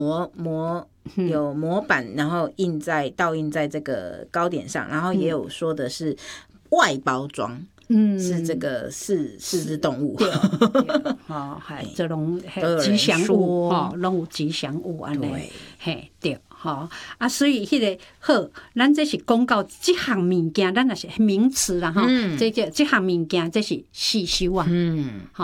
有模板，然后倒印在这个糕点上，然后也有说的是外包装。是这个四只动物， 对，嗨，这种吉祥物哈，拢有吉祥物安尼，嘿，对，哈啊，所以迄个好，咱这是讲到这项物件，咱也是名词啦哈，这项物件这是细修啊，